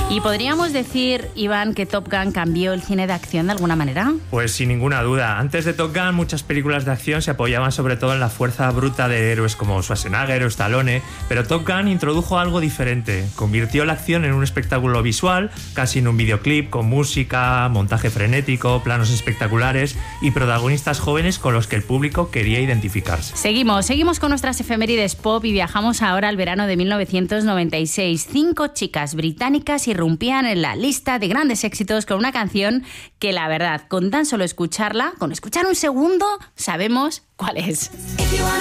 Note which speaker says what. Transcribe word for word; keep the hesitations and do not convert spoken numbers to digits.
Speaker 1: ¿Y podríamos decir, Iván, que Top Gun cambió el cine de acción de alguna manera?
Speaker 2: Pues sin ninguna duda. Antes de Top Gun, muchas películas de acción se apoyaban sobre todo en la fuerza bruta de héroes como Schwarzenegger o Stallone, pero Top Gun introdujo algo diferente. Convirtió la acción en un espectáculo visual, casi en un videoclip, con música, montaje frenético, planos espectaculares y protagonistas jóvenes con los que el público quería identificarse.
Speaker 1: Seguimos, seguimos con nuestras efemérides pop y viajamos ahora al verano de mil novecientos noventa y seis. Cinco chicas británicas irrumpían en la lista de grandes éxitos con una canción que, la verdad, con tan solo escucharla, con escuchar un segundo, sabemos cuál es.